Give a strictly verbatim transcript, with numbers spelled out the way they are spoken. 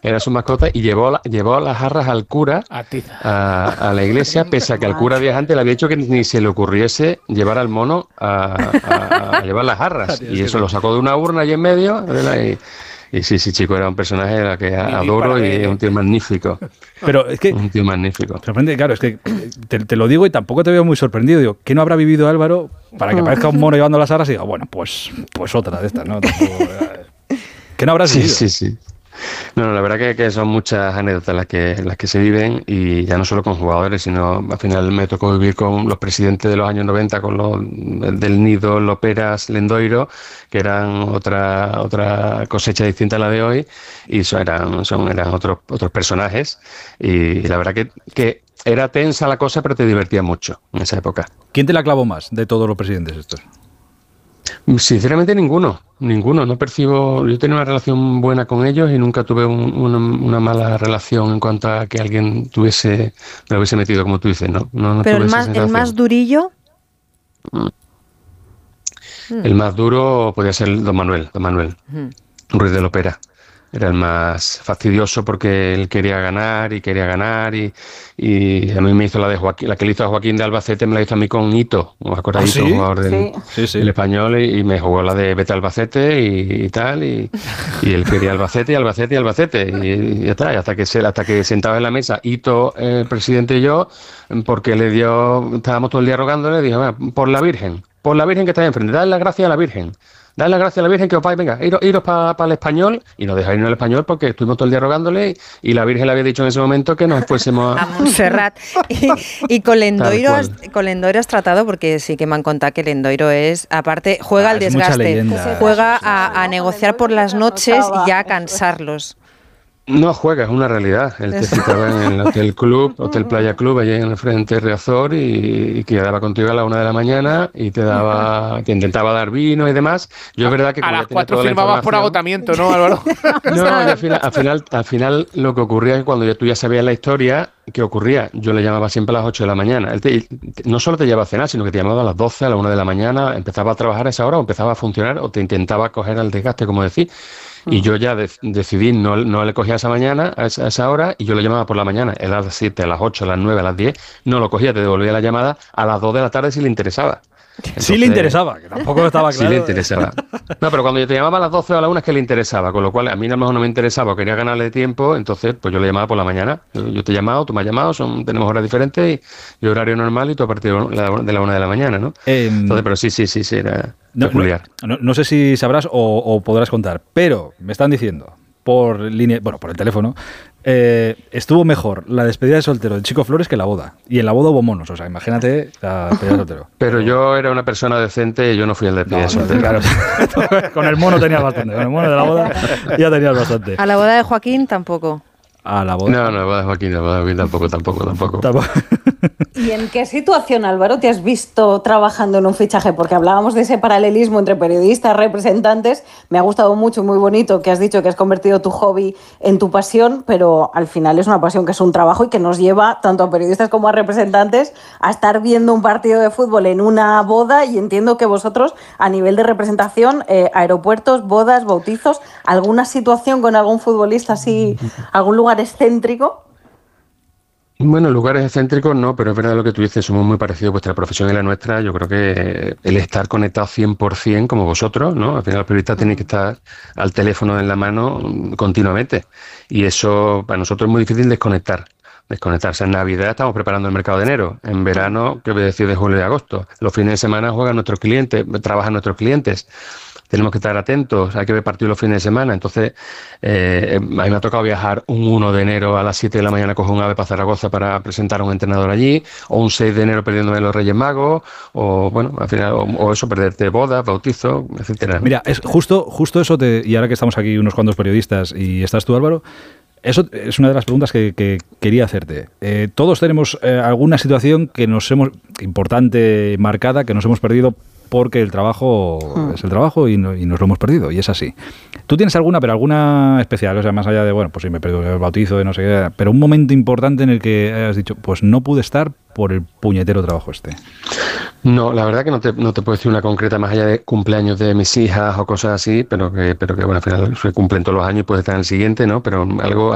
era su mascota y llevó, la, llevó las jarras al cura a, a, a la iglesia, pese a que al cura días antes le había dicho que ni se le ocurriese llevar al mono a, a, a llevar las jarras. Y eso lo sacó de una urna allí en medio, y, y sí, sí, chico, era un personaje a que adoro y es un tío magnífico. Pero es que... Un tío magnífico. Sorprende, claro, es que te, te lo digo y tampoco te veo muy sorprendido. Digo, ¿qué no habrá vivido Álvaro para que parezca un mono llevando las jarras y diga, bueno, pues, pues otra de estas, ¿no? Tampoco, ¿qué no habrás vivido? Sí, sí, sí. No, no, la verdad que, que son muchas anécdotas las que las que se viven y ya no solo con jugadores, sino al final me tocó vivir con los presidentes de los años noventa, con los del Nido, Loperas, Lendoiro, que eran otra otra cosecha distinta a la de hoy y son, eran son eran otros otros personajes y la verdad que, que era tensa la cosa, pero te divertía mucho en esa época. ¿Quién te la clavó más de todos los presidentes estos? Sinceramente ninguno, ninguno, no percibo, yo tenía una relación buena con ellos y nunca tuve un, una, una mala relación en cuanto a que alguien tuviese, me lo hubiese metido como tú dices, ¿no? no, no Pero tuve el esa más, el sensación. más durillo. El más duro podía ser Don Manuel, Don Manuel, Mm. Ruiz de Lopera. Era el más fastidioso porque él quería ganar y quería ganar y, y a mí me hizo la de Joaquín, la que le hizo a Joaquín de Albacete me la hizo a mí con Hito, ¿os acordáis? ¿Ah, sí? Un jugador del, Sí. Sí, sí. del Español y, y me jugó la de Vete a Albacete y, y tal y, y él quería Albacete y Albacete y Albacete y, y ya está, y hasta que se, hasta que sentaba en la mesa Hito, el presidente y yo, porque le dio, estábamos todo el día rogándole, dijo, "Venga, por la Virgen, por la Virgen que está ahí enfrente, dale las gracias a la Virgen. Dale las gracias a la Virgen que os vais, venga, iros, iros para pa el Español", y nos dejáis irnos al Español porque estuvimos todo el día rogándole y, y la Virgen le había dicho en ese momento que nos fuésemos A a... Montserrat. Y, y con Lendoiro, Tal has, cual. con Lendoiro has tratado, porque sí que me han contado que Lendoiro es, aparte, juega Ah, al es mucha desgaste, leyenda. juega Sí, sí, a, a sí. negociar por las noches y ya a cansarlos. No juega, es una realidad. Él te citaba en el Hotel Club, Hotel Playa Club, allí en el frente de Riazor, y, y quedaba contigo a la una de la mañana y te daba, te intentaba dar vino y demás. Yo es verdad que A como ya las tenía cuatro toda la firmabas por información- agotamiento, ¿no, Álvaro? No, y al final, al final, al final lo que ocurría es que cuando ya tú ya sabías la historia, ¿qué ocurría? Yo le llamaba siempre a las ocho de la mañana. Él te- no solo te llevaba a cenar, sino que te llamaba a las doce, a la una de la mañana, empezaba a trabajar a esa hora o empezaba a funcionar o te intentaba coger al desgaste, como decir. Y yo ya de- decidí, no, no le cogía esa mañana, a esa, a esa hora, y yo le llamaba por la mañana, a las siete, a las ocho, a las nueve, a las diez, no lo cogía, te devolvía la llamada a las dos de la tarde si le interesaba. Sí Entonces, le interesaba, que tampoco estaba claro. Sí le interesaba. No, pero cuando yo te llamaba a las doce o a las una es que le interesaba, con lo cual a mí a lo mejor no me interesaba o quería ganarle tiempo, entonces pues yo le llamaba por la mañana. Yo, yo te he llamado, tú me has llamado, son, tenemos horas diferentes y, y horario normal y tú a partir de la, de la una de la mañana, ¿no? Eh, Entonces, pero sí, sí, sí, sí, era No, peculiar. no, no, no sé si sabrás o, o podrás contar, pero me están diciendo por línea, bueno, por el teléfono, eh, estuvo mejor la despedida de soltero de Chico Flores que la boda. Y en la boda hubo monos, o sea, imagínate la despedida de soltero. Pero yo era una persona decente y yo no fui el de pie. No, claro, con el mono tenías bastante, con el mono de la boda ya tenías bastante. A la boda de Joaquín tampoco. A la boda. No, no, boda de Joaquín, no, boda de Joaquín tampoco, tampoco, tampoco. Tampoco. ¿Y en qué situación, Álvaro, te has visto trabajando en un fichaje? Porque hablábamos de ese paralelismo entre periodistas, representantes. Me ha gustado mucho, muy bonito, que has dicho que has convertido tu hobby en tu pasión, pero al final es una pasión que es un trabajo y que nos lleva, tanto a periodistas como a representantes, a estar viendo un partido de fútbol en una boda. Y entiendo que vosotros, a nivel de representación, eh, aeropuertos, bodas, bautizos, ¿alguna situación con algún futbolista así, algún lugar excéntrico? Bueno, lugares excéntricos no, pero es verdad lo que tú dices, somos muy parecidos, vuestra profesión y la nuestra. Yo creo que el estar conectado cien por ciento como vosotros, ¿no? Al final los periodistas tienen que estar al teléfono en la mano continuamente y eso para nosotros es muy difícil desconectar. Desconectarse. En Navidad estamos preparando el mercado de enero. En verano, ¿qué voy a decir de julio y agosto? Los fines de semana juegan nuestros clientes, trabajan nuestros clientes. Tenemos que estar atentos, hay que ver partidos los fines de semana. Entonces, eh, a mí me ha tocado viajar un uno de enero a las siete de la mañana, coger un ave para Zaragoza para presentar a un entrenador allí, o un seis de enero perdiéndome los Reyes Magos, o bueno, al final, o, o eso, perderte bodas, bautizos, etcétera, ¿no? Mira, es justo, justo eso, te, y ahora que estamos aquí unos cuantos periodistas y estás tú, Álvaro, eso es una de las preguntas que, que quería hacerte. Eh, todos tenemos eh, alguna situación que nos hemos, importante, marcada, que nos hemos perdido porque el trabajo hmm. es el trabajo y, no, y nos lo hemos perdido, y es así. ¿Tú tienes alguna, pero alguna especial? O sea, más allá de, bueno, pues sí, me perdido el bautizo, de no sé qué, pero un momento importante en el que has dicho, pues no pude estar por el puñetero trabajo este. No, la verdad que no te, no te puedo decir una concreta más allá de cumpleaños de mis hijas o cosas así, pero que, pero que bueno, al final se cumplen todos los años y puede estar en el siguiente, ¿no? Pero algo